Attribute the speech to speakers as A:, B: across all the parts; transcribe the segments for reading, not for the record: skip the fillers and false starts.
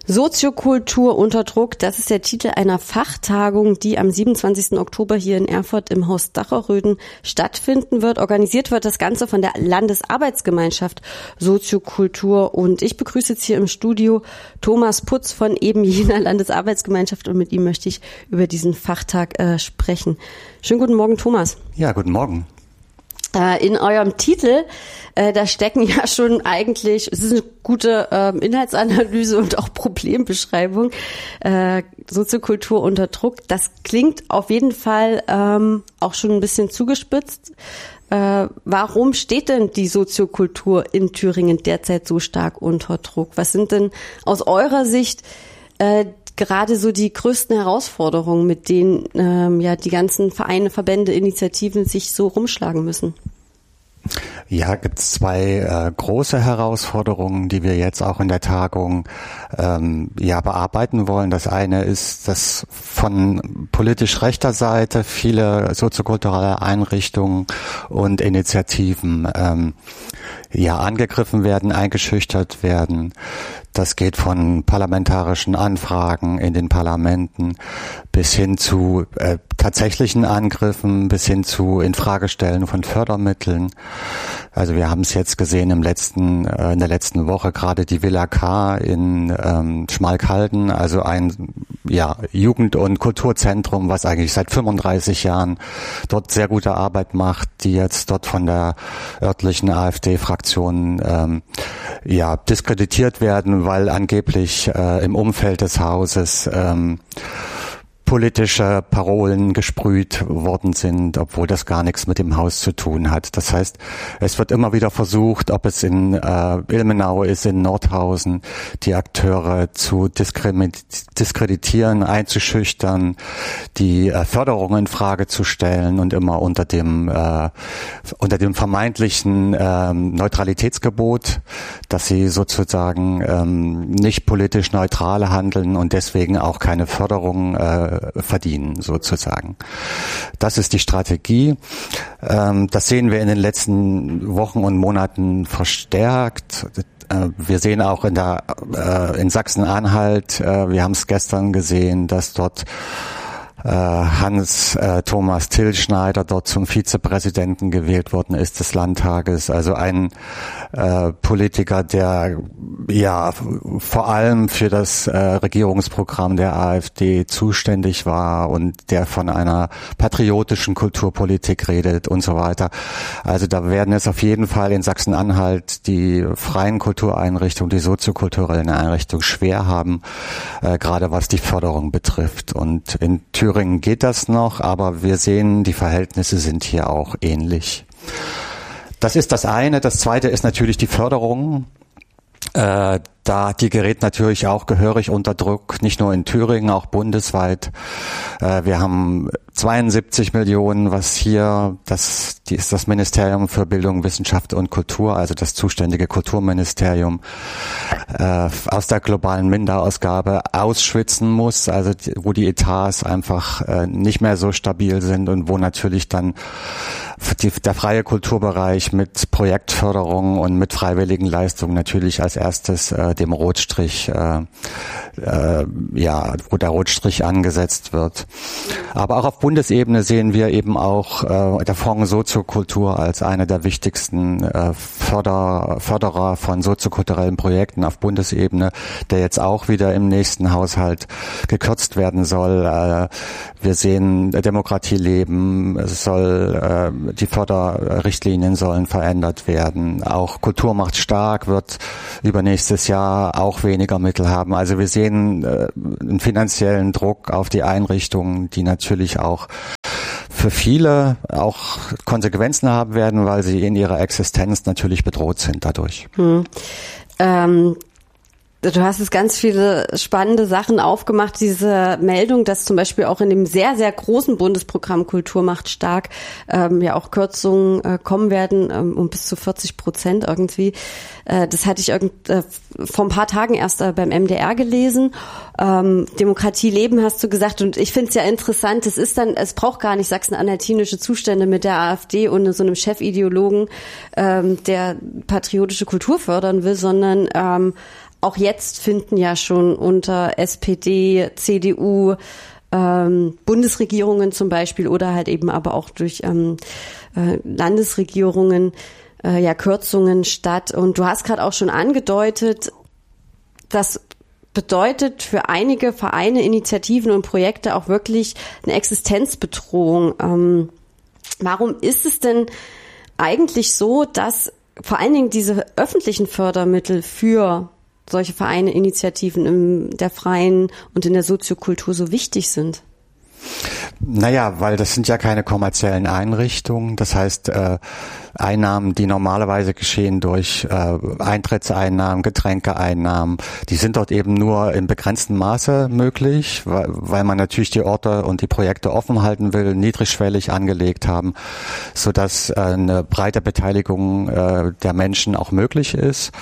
A: Soziokultur unter Druck, das ist der Titel einer Fachtagung, die am 27. Oktober hier in Erfurt im Haus Dacherröden stattfinden wird. Organisiert wird das Ganze von der Landesarbeitsgemeinschaft Soziokultur. Und ich begrüße jetzt hier im Studio Thomas Putz von eben jener Landesarbeitsgemeinschaft und mit ihm möchte ich über diesen Fachtag sprechen. Schönen guten Morgen, Thomas.
B: Ja, guten Morgen.
A: In eurem Titel, da stecken ja schon eigentlich, es ist eine gute Inhaltsanalyse und auch Problembeschreibung, Soziokultur unter Druck. Das klingt auf jeden Fall auch schon ein bisschen zugespitzt. Warum steht denn die Soziokultur in Thüringen derzeit so stark unter Druck? Was sind denn aus eurer Sicht gerade so die größten Herausforderungen, mit denen die ganzen Vereine, Verbände, Initiativen sich so rumschlagen müssen?
B: Ja, gibt es zwei große Herausforderungen, die wir jetzt auch in der Tagung bearbeiten wollen. Das eine ist, dass von politisch rechter Seite viele soziokulturelle Einrichtungen und Initiativen angegriffen werden, eingeschüchtert werden. Das geht von parlamentarischen Anfragen in den Parlamenten bis hin zu tatsächlichen Angriffen, bis hin zu Infragestellen von Fördermitteln. Also wir haben es jetzt gesehen in der letzten Woche, gerade die Villa K in Schmalkalden, also ein Jugend- und Kulturzentrum, was eigentlich seit 35 Jahren dort sehr gute Arbeit macht, die jetzt dort von der örtlichen AfD-Fraktion diskreditiert werden, weil angeblich im Umfeld des Hauses politische Parolen gesprüht worden sind, obwohl das gar nichts mit dem Haus zu tun hat. Das heißt, es wird immer wieder versucht, ob es in Ilmenau ist, in Nordhausen, die Akteure zu diskreditieren, einzuschüchtern, die Förderung in Frage zu stellen und immer unter dem vermeintlichen Neutralitätsgebot, dass sie sozusagen nicht politisch neutral handeln und deswegen auch keine Förderung verdienen sozusagen. Das ist die Strategie. Das sehen wir in den letzten Wochen und Monaten verstärkt. Wir sehen auch in Sachsen-Anhalt, wir haben es gestern gesehen, dass dort Hans-Thomas Tillschneider dort zum Vizepräsidenten gewählt worden ist des Landtages. Also ein Politiker, der vor allem für das Regierungsprogramm der AfD zuständig war und der von einer patriotischen Kulturpolitik redet und so weiter. Also da werden es auf jeden Fall in Sachsen-Anhalt die freien Kultureinrichtungen, die soziokulturellen Einrichtungen schwer haben, gerade was die Förderung betrifft. Und in Thüringen geht das noch, aber wir sehen, die Verhältnisse sind hier auch ähnlich. Das ist das eine. Das zweite ist natürlich die Förderung. Die gerät natürlich auch gehörig unter Druck, nicht nur in Thüringen, auch bundesweit. Wir haben 72 Millionen, das ist das Ministerium für Bildung, Wissenschaft und Kultur, also das zuständige Kulturministerium, aus der globalen Minderausgabe ausschwitzen muss, also wo die Etats einfach nicht mehr so stabil sind und wo natürlich dann der freie Kulturbereich mit Projektförderung und mit freiwilligen Leistungen natürlich als erstes dem Rotstrich, wo der Rotstrich angesetzt wird. Aber auch auf Bundesebene sehen wir eben auch der Fonds Soziokultur als einer der wichtigsten Förderer von soziokulturellen Projekten auf Bundesebene, der jetzt auch wieder im nächsten Haushalt gekürzt werden soll. Wir sehen Demokratie leben, die Förderrichtlinien sollen verändert werden. Auch Kultur macht stark wird übernächstes Jahr auch weniger Mittel haben. Also wir sehen einen finanziellen Druck auf die Einrichtungen, die natürlich auch für viele auch Konsequenzen haben werden, weil sie in ihrer Existenz natürlich bedroht sind dadurch.
A: Du hast jetzt ganz viele spannende Sachen aufgemacht. Diese Meldung, dass zum Beispiel auch in dem sehr, sehr großen Bundesprogramm Kultur macht stark auch Kürzungen kommen werden, um bis zu 40% irgendwie. Das hatte ich vor ein paar Tagen erst beim MDR gelesen. Demokratie leben, hast du gesagt. Und ich finde es ja interessant, es braucht gar nicht sachsen-anhaltinische Zustände mit der AfD und so einem Chefideologen, der patriotische Kultur fördern will, sondern auch jetzt finden ja schon unter SPD, CDU, Bundesregierungen zum Beispiel oder halt eben aber auch durch Landesregierungen Kürzungen statt. Und du hast gerade auch schon angedeutet, das bedeutet für einige Vereine, Initiativen und Projekte auch wirklich eine Existenzbedrohung. Warum ist es denn eigentlich so, dass vor allen Dingen diese öffentlichen Fördermittel für solche Vereine, Initiativen in der freien und in der Soziokultur so wichtig sind?
B: Naja, weil das sind ja keine kommerziellen Einrichtungen. Das heißt, Einnahmen, die normalerweise geschehen durch Eintrittseinnahmen, Getränkeeinnahmen, die sind dort eben nur in begrenztem Maße möglich, weil man natürlich die Orte und die Projekte offen halten will, niedrigschwellig angelegt haben, sodass eine breite Beteiligung der Menschen auch möglich ist.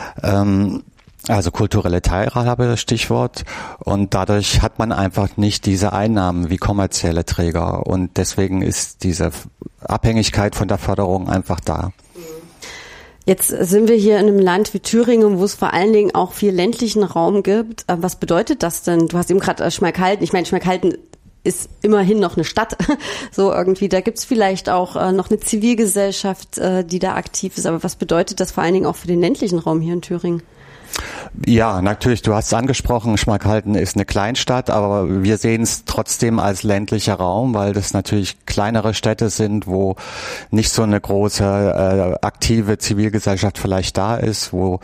B: Also kulturelle Teilhabe, Stichwort. Und dadurch hat man einfach nicht diese Einnahmen wie kommerzielle Träger. Und deswegen ist diese Abhängigkeit von der Förderung einfach da.
A: Jetzt sind wir hier in einem Land wie Thüringen, wo es vor allen Dingen auch viel ländlichen Raum gibt. Was bedeutet das denn? Du hast eben gerade Schmalkalden. Ich meine, Schmalkalden ist immerhin noch eine Stadt, so irgendwie. Da gibt's vielleicht auch noch eine Zivilgesellschaft, die da aktiv ist. Aber was bedeutet das vor allen Dingen auch für den ländlichen Raum hier in Thüringen?
B: Ja, natürlich, du hast es angesprochen, Schmalkalden ist eine Kleinstadt, aber wir sehen es trotzdem als ländlicher Raum, weil das natürlich kleinere Städte sind, wo nicht so eine große aktive Zivilgesellschaft vielleicht da ist, wo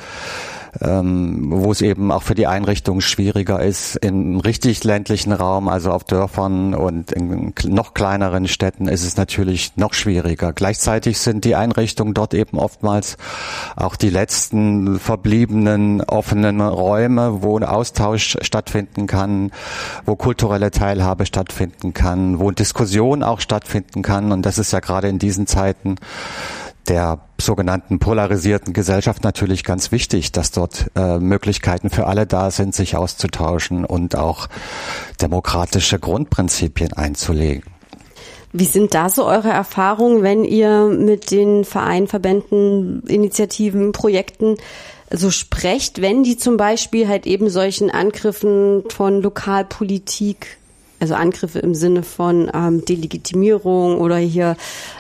B: es eben auch für die Einrichtung schwieriger ist. Im richtig ländlichen Raum, also auf Dörfern und in noch kleineren Städten, ist es natürlich noch schwieriger. Gleichzeitig sind die Einrichtungen dort eben oftmals auch die letzten verbliebenen offenen Räume, wo ein Austausch stattfinden kann, wo kulturelle Teilhabe stattfinden kann, wo Diskussion auch stattfinden kann. Und das ist ja gerade in diesen Zeiten der sogenannten polarisierten Gesellschaft natürlich ganz wichtig, dass dort Möglichkeiten für alle da sind, sich auszutauschen und auch demokratische Grundprinzipien einzulegen.
A: Wie sind da so eure Erfahrungen, wenn ihr mit den Vereinen, Verbänden, Initiativen, Projekten so sprecht, wenn die zum Beispiel halt eben solchen Angriffen von Lokalpolitik, also Angriffe im Sinne von Delegitimierung oder hier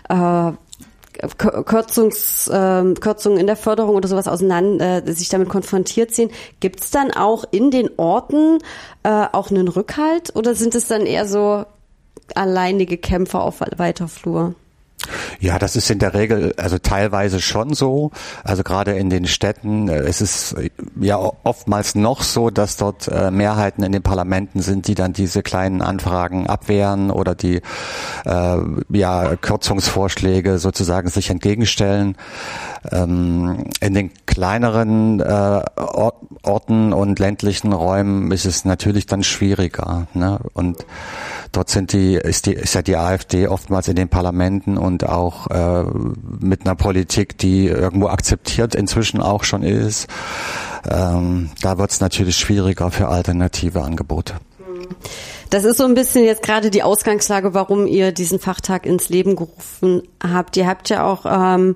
A: Kürzungen in der Förderung oder sowas sich damit konfrontiert sehen, gibt es dann auch in den Orten auch einen Rückhalt oder sind es dann eher so alleinige Kämpfer auf weiter Flur?
B: Ja, das ist in der Regel, also teilweise schon so. Also gerade in den Städten, es ist ja oftmals noch so, dass dort Mehrheiten in den Parlamenten sind, die dann diese kleinen Anfragen abwehren oder die Kürzungsvorschläge sozusagen sich entgegenstellen. In den kleineren Orten und ländlichen Räumen ist es natürlich dann schwieriger, ne? Und dort ist ja die AfD oftmals in den Parlamenten und auch mit einer Politik, die irgendwo akzeptiert inzwischen auch schon ist. Da wird es natürlich schwieriger für alternative Angebote.
A: Das ist so ein bisschen jetzt gerade die Ausgangslage, warum ihr diesen Fachtag ins Leben gerufen habt. Ihr habt ja auch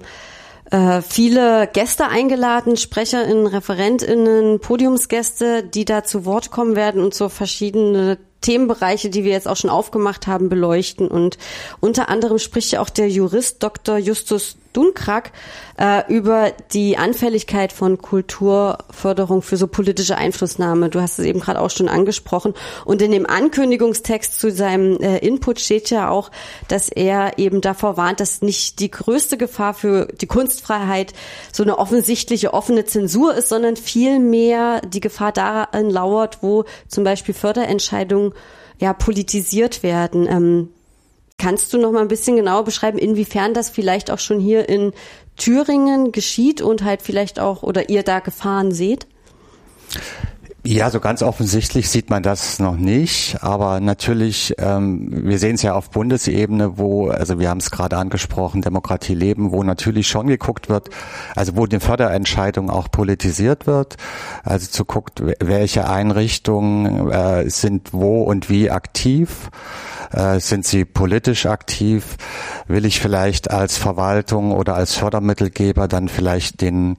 A: viele Gäste eingeladen, SprecherInnen, ReferentInnen, Podiumsgäste, die da zu Wort kommen werden und so verschiedene Themenbereiche, die wir jetzt auch schon aufgemacht haben, beleuchten. Und unter anderem spricht ja auch der Jurist Dr. Justus Dunkrak über die Anfälligkeit von Kulturförderung für so politische Einflussnahme. Du hast es eben gerade auch schon angesprochen. Und in dem Ankündigungstext zu seinem Input steht ja auch, dass er eben davor warnt, dass nicht die größte Gefahr für die Kunstfreiheit so eine offensichtliche offene Zensur ist, sondern vielmehr die Gefahr darin lauert, wo zum Beispiel Förderentscheidungen politisiert werden. Kannst du noch mal ein bisschen genauer beschreiben, inwiefern das vielleicht auch schon hier in Thüringen geschieht und halt vielleicht auch, oder ihr da Gefahren seht?
B: Ja, so ganz offensichtlich sieht man das noch nicht, aber natürlich, wir sehen es ja auf Bundesebene, also wir haben es gerade angesprochen, Demokratie leben, wo natürlich schon geguckt wird, also wo die Förderentscheidung auch politisiert wird, also zu guckt, welche Einrichtungen sind wo und wie aktiv. Sind sie politisch aktiv? Will ich vielleicht als Verwaltung oder als Fördermittelgeber dann vielleicht den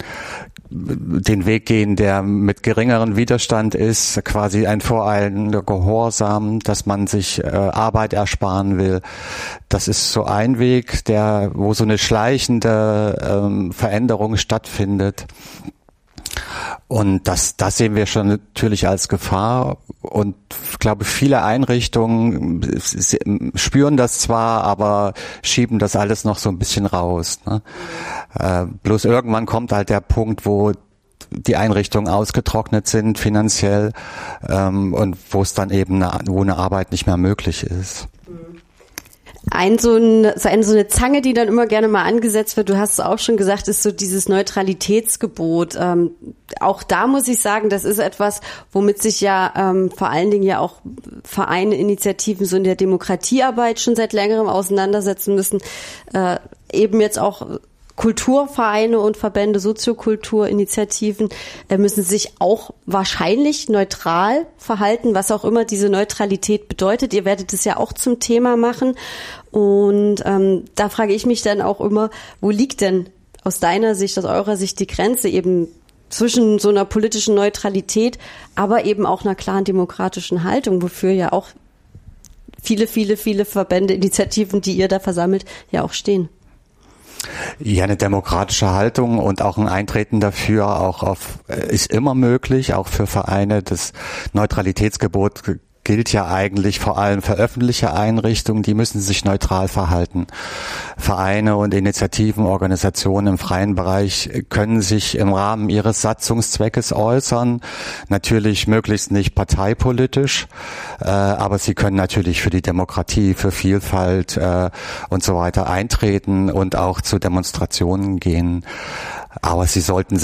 B: Weg gehen, der mit geringeren Widerstand ist, quasi ein voreilender Gehorsam, dass man sich Arbeit ersparen will. Das ist so ein Weg, wo so eine schleichende Veränderung stattfindet. Und das sehen wir schon natürlich als Gefahr. Und ich glaube, viele Einrichtungen spüren das zwar, aber schieben das alles noch so ein bisschen raus. Ne? Bloß irgendwann kommt halt der Punkt, wo die Einrichtungen ausgetrocknet sind finanziell und wo es dann eben wo eine Arbeit nicht mehr möglich ist.
A: So eine Zange, die dann immer gerne mal angesetzt wird, du hast es auch schon gesagt, ist so dieses Neutralitätsgebot. Auch da muss ich sagen, das ist etwas, womit sich ja vor allen Dingen ja auch Vereine, Initiativen so in der Demokratiearbeit schon seit längerem auseinandersetzen müssen. Eben jetzt auch Kulturvereine und Verbände, Soziokulturinitiativen müssen sich auch wahrscheinlich neutral verhalten, was auch immer diese Neutralität bedeutet. Ihr werdet es ja auch zum Thema machen. Und da frage ich mich dann auch immer, wo liegt denn aus deiner Sicht, aus eurer Sicht die Grenze eben zwischen so einer politischen Neutralität, aber eben auch einer klaren demokratischen Haltung, wofür ja auch viele Verbände, Initiativen, die ihr da versammelt, ja auch stehen?
B: Ja, eine demokratische Haltung und auch ein Eintreten dafür ist immer möglich, auch für Vereine. Das Neutralitätsgebot gilt ja eigentlich vor allem für öffentliche Einrichtungen, die müssen sich neutral verhalten. Vereine und Initiativen, Organisationen im freien Bereich können sich im Rahmen ihres Satzungszweckes äußern, natürlich möglichst nicht parteipolitisch, aber sie können natürlich für die Demokratie, für Vielfalt und so weiter eintreten und auch zu Demonstrationen gehen. Aber es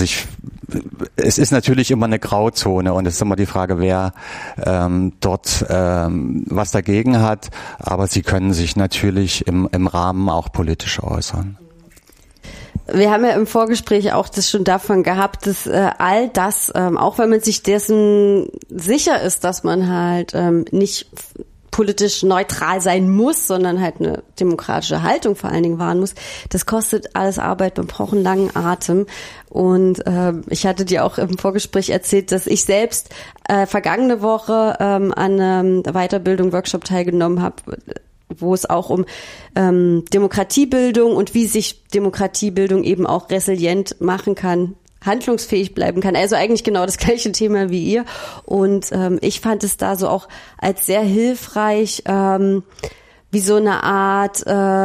B: ist natürlich immer eine Grauzone und es ist immer die Frage, wer dort was dagegen hat, aber sie können sich natürlich im Rahmen auch politisch äußern.
A: Wir haben ja im Vorgespräch auch das schon davon gehabt, dass all das, auch wenn man sich dessen sicher ist, dass man halt nicht politisch neutral sein muss, sondern halt eine demokratische Haltung vor allen Dingen wahren muss. Das kostet alles Arbeit, man braucht einen langen Atem. Und ich hatte dir auch im Vorgespräch erzählt, dass ich selbst vergangene Woche an einer Weiterbildung, Workshop teilgenommen habe, wo es auch um Demokratiebildung und wie sich Demokratiebildung eben auch resilient machen kann, handlungsfähig bleiben kann. Also eigentlich genau das gleiche Thema wie ihr. Und ich fand es da so auch als sehr hilfreich, wie so eine Art,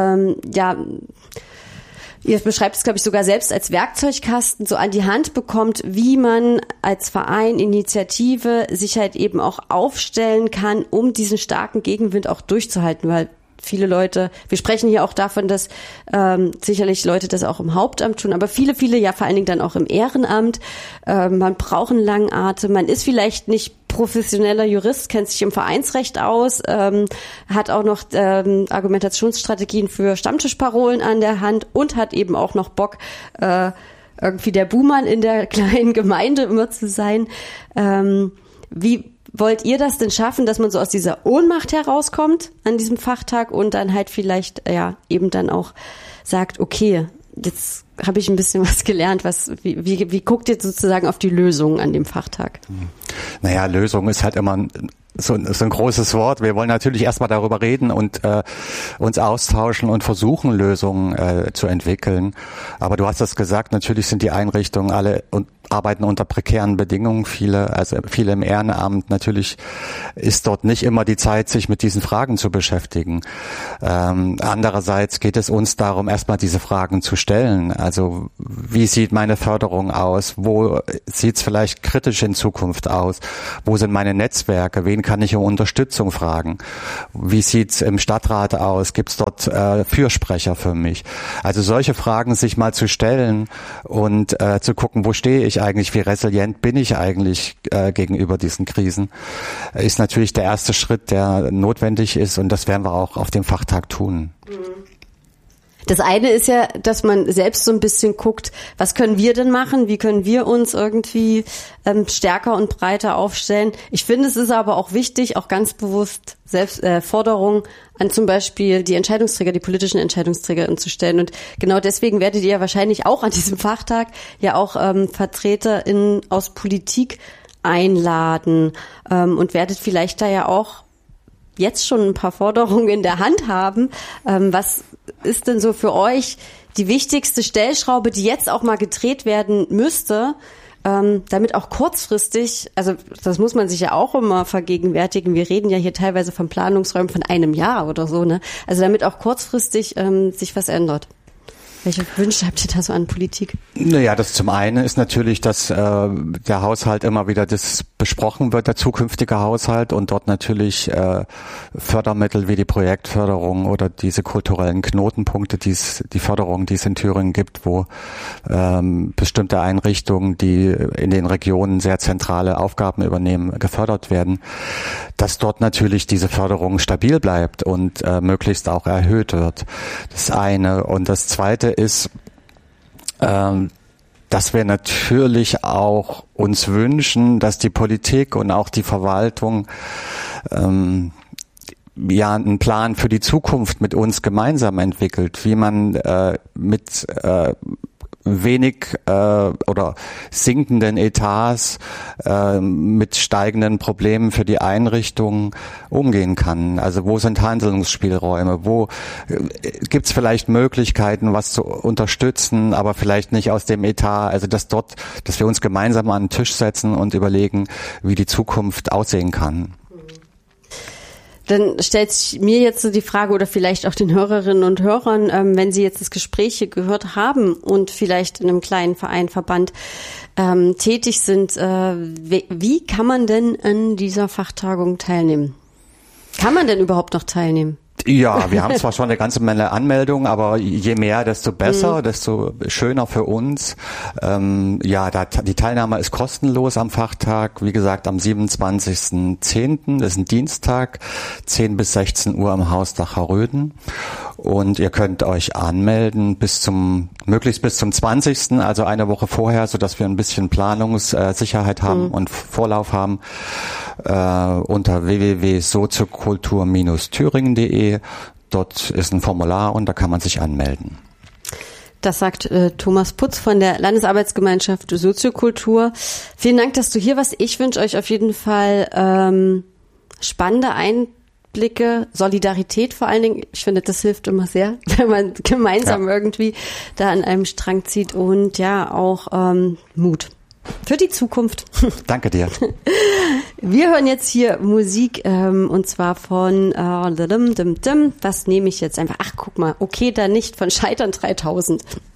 A: ihr beschreibt es, glaube ich, sogar selbst als Werkzeugkasten so an die Hand bekommt, wie man als Verein, Initiative sich halt eben auch aufstellen kann, um diesen starken Gegenwind auch durchzuhalten, weil viele Leute, wir sprechen hier auch davon, dass sicherlich Leute das auch im Hauptamt tun, aber viele ja vor allen Dingen dann auch im Ehrenamt. Man braucht einen langen Atem, man ist vielleicht nicht professioneller Jurist, kennt sich im Vereinsrecht aus, hat auch noch Argumentationsstrategien für Stammtischparolen an der Hand und hat eben auch noch Bock, irgendwie der Buhmann in der kleinen Gemeinde immer zu sein. Wie wollt ihr das denn schaffen, dass man so aus dieser Ohnmacht herauskommt an diesem Fachtag und dann halt vielleicht eben dann auch sagt, okay, jetzt habe ich ein bisschen was gelernt. Wie guckt ihr sozusagen auf die Lösung an dem Fachtag?
B: Naja, Lösung ist halt immer so ein großes Wort. Wir wollen natürlich erstmal darüber reden und uns austauschen und versuchen, Lösungen zu entwickeln. Aber du hast das gesagt, natürlich sind die Einrichtungen alle und arbeiten unter prekären Bedingungen, viele im Ehrenamt. Natürlich ist dort nicht immer die Zeit, sich mit diesen Fragen zu beschäftigen. Andererseits geht es uns darum, erstmal diese Fragen zu stellen. Also wie sieht meine Förderung aus? Wo sieht es vielleicht kritisch in Zukunft aus? Wo sind meine Netzwerke? Wen kann ich um Unterstützung fragen? Wie sieht's im Stadtrat aus? Gibt's dort Fürsprecher für mich? Also solche Fragen sich mal zu stellen und zu gucken, wo stehe ich eigentlich, wie resilient bin ich eigentlich gegenüber diesen Krisen, ist natürlich der erste Schritt, der notwendig ist und das werden wir auch auf dem Fachtag tun.
A: Das eine ist ja, dass man selbst so ein bisschen guckt, was können wir denn machen? Wie können wir uns irgendwie stärker und breiter aufstellen? Ich finde, es ist aber auch wichtig, auch ganz bewusst selbst Forderungen an zum Beispiel die Entscheidungsträger, die politischen Entscheidungsträger zu stellen. Und genau deswegen werdet ihr ja wahrscheinlich auch an diesem Fachtag ja auch VertreterInnen aus Politik einladen und werdet vielleicht da ja auch jetzt schon ein paar Forderungen in der Hand haben. Was ist denn so für euch die wichtigste Stellschraube, die jetzt auch mal gedreht werden müsste, damit auch kurzfristig, also das muss man sich ja auch immer vergegenwärtigen, wir reden ja hier teilweise von Planungsräumen von einem Jahr oder so, ne? Also damit auch kurzfristig sich was ändert. Welche Wünsche habt ihr da so an Politik?
B: Naja, das zum einen ist natürlich, dass der Haushalt immer wieder besprochen wird, der zukünftige Haushalt, und dort natürlich Fördermittel wie die Projektförderung oder diese kulturellen Knotenpunkte, die Förderung, die es in Thüringen gibt, wo bestimmte Einrichtungen, die in den Regionen sehr zentrale Aufgaben übernehmen, gefördert werden, dass dort natürlich diese Förderung stabil bleibt und möglichst auch erhöht wird. Das eine. Und das zweite ist, dass wir natürlich auch uns wünschen, dass die Politik und auch die Verwaltung ja einen Plan für die Zukunft mit uns gemeinsam entwickelt, wie man mit wenig oder sinkenden Etats mit steigenden Problemen für die Einrichtungen umgehen kann. Also wo sind Handlungsspielräume? Wo gibt's vielleicht Möglichkeiten, was zu unterstützen, aber vielleicht nicht aus dem Etat? Also dass wir uns gemeinsam an den Tisch setzen und überlegen, wie die Zukunft aussehen kann.
A: Dann stellt sich mir jetzt so die Frage, oder vielleicht auch den Hörerinnen und Hörern, wenn Sie jetzt das Gespräch hier gehört haben und vielleicht in einem kleinen Verein, Verband tätig sind, wie kann man denn an dieser Fachtagung teilnehmen? Kann man denn überhaupt noch teilnehmen?
B: Ja, wir haben zwar schon eine ganze Menge Anmeldungen, aber je mehr, desto besser, desto schöner für uns. Die Teilnahme ist kostenlos am Fachtag. Wie gesagt, am 27.10., das ist ein Dienstag, 10 bis 16 Uhr im Haus Dachau-Röden. Und ihr könnt euch anmelden möglichst bis zum 20., also eine Woche vorher, sodass wir ein bisschen Planungssicherheit haben und Vorlauf haben, unter www.soziokultur-thüringen.de. Dort ist ein Formular und da kann man sich anmelden.
A: Das sagt Thomas Putz von der Landesarbeitsgemeinschaft Soziokultur. Vielen Dank, dass du hier warst. Ich wünsche euch auf jeden Fall spannende Einblicke, Solidarität vor allen Dingen. Ich finde, das hilft immer sehr, wenn man gemeinsam irgendwie da an einem Strang zieht, und ja, auch Mut für die Zukunft.
B: Danke dir.
A: Wir hören jetzt hier Musik und zwar von was nehme ich jetzt einfach? Ach, guck mal, okay, da nicht, von Scheitern 3000.